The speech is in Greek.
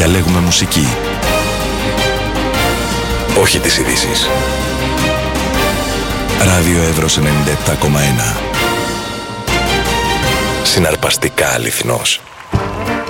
Διαλέγουμε μουσική, όχι τις ειδήσεις. Ράδιο Εύρος 97,1. Συναρπαστικά αληθινός.